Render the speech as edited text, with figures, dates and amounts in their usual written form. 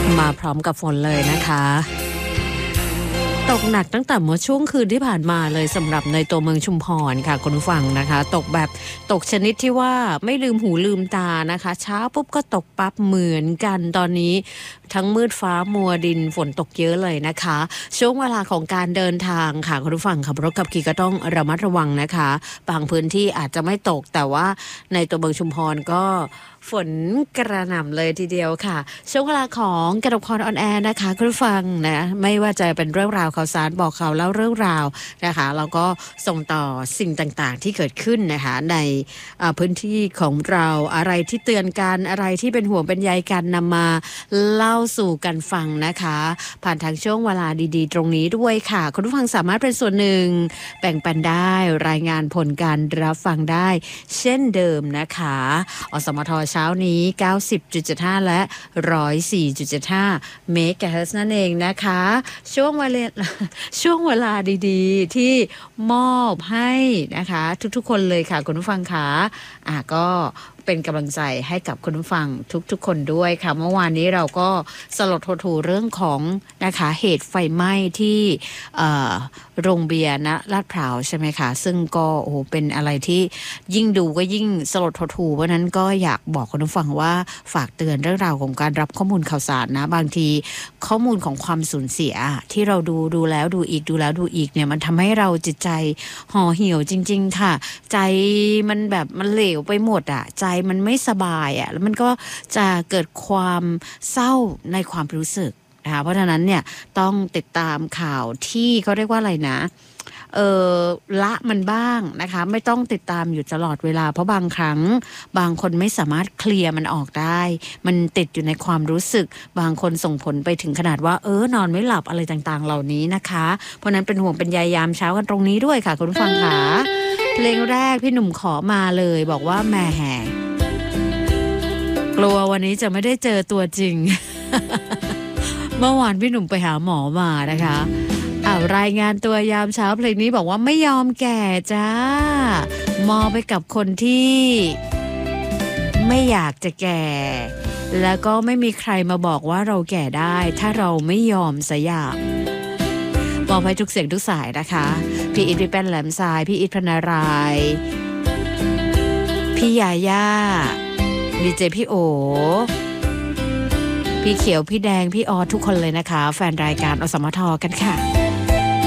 มาพร้อมกับฝนเลยนะคะตกหนักตั้งแต่เมื่อช่วงคืนที่ผ่านมาเลยสำหรับในตัวเมืองชุมพรค่ะคุณผู้ฟังนะคะตกแบบตกชนิดที่ว่าไม่ลืมหูลืมตานะคะเช้าปุ๊บก็ตกปั๊บเหมือนกันตอนนี้ทั้งมืดฟ้ามัวดินฝนตกเยอะเลยนะคะช่วงเวลาของการเดินทางค่ะคุณผู้ฟังขับรถขับขี่ก็ต้องระมัดระวังนะคะบางพื้นที่อาจจะไม่ตกแต่ว่าในตัวเมืองชุมพรก็ฝนกระหน่ำเลยทีเดียวค่ะช่วงเวลาของกนกพรออนแอร์นะคะคุณผู้ฟังนะไม่ว่าจะเป็นเรื่องราวข่าวสารบอกข่าวเล่าเรื่องราวนะคะแล้วก็ส่งต่อสิ่งต่างๆที่เกิดขึ้นนะคะในพื้นที่ของเราอะไรที่เตือนกันอะไรที่เป็นห่วงเป็นใยกันนำมาเล่าสู่กันฟังนะคะผ่านทางช่วงเวลาดีๆตรงนี้ด้วยค่ะคุณผู้ฟังสามารถเป็นส่วนหนึ่งแบ่งปันได้รายงานผลการรับฟังได้เช่นเดิมนะคะอสมทเช้านี้ 90.75 และ 104.75 เมกะเฮิรตซ์นั่นเองนะคะช่วงเวลาดีๆที่มอบให้นะคะทุกๆคนเลยค่ะคุณผู้ฟังค่ะก็เป็นกำลังใจให้กับคุณผู้ฟังทุกๆคนด้วยค่ะเมื่อวานนี้เราก็สลดหดหู่เรื่องของนะคะเหตุไฟไหม้ที่โรงเบียร์นะลาดพร้าวใช่ไหมคะซึ่งก็โอ้โหเป็นอะไรที่ยิ่งดูก็ยิ่งสลดหดหู่เพราะนั้นก็อยากบอกคุณผู้ฟังว่าฝากเตือนเรื่องราวของการรับข้อมูลข่าวสารนะบางทีข้อมูลของความสูญเสียที่เราดูแล้วดูอีกดูแล้วดูอีกเนี่ยมันทำให้เราจิตใจห่อเหี่ยวจริงๆค่ะใจมันแบบมันเหลวไปหมดอ่ะใจมันไม่สบายอ่ะแล้วมันก็จะเกิดความเศร้าในความรู้สึกนะคะเพราะฉะนั้นเนี่ยต้องติดตามข่าวที่เขาเรียกว่าอะไรนะละมันบ้างนะคะไม่ต้องติดตามอยู่ตลอดเวลาเพราะบางครั้งบางคนไม่สามารถเคลียร์มันออกได้มันติดอยู่ในความรู้สึกบางคนส่งผลไปถึงขนาดว่านอนไม่หลับอะไรต่างๆเหล่านี้นะคะเพราะนั้นเป็นห่วงเป็นใยยามเช้ากันตรงนี้ด้วยค่ะคุณผู้ฟังค่ะเพลงแรกพี่หนุ่มขอมาเลยบอกว่าแม่แห่กลัววันนี้จะไม่ได้เจอตัวจริง เมื่อวานพี่หนุ่มไปหาหมอมานะคะรายงานตัวยามเช้าเพลงนี้บอกว่าไม่ยอมแก่จ้ามองไปกับคนที่ไม่อยากจะแก่แล้วก็ไม่มีใครมาบอกว่าเราแก่ได้ถ้าเราไม่ยอมสักอย่างบอกให้ทุกเสียงทุกสายนะคะพี่อิทพี่แป้นแหลมทรายพี่อิทพนารายพี่ยาย่าดีเจพี่โอพี่เขียวพี่แดงพี่ออทุกคนเลยนะคะแฟนรายการอสมทกันค่ะ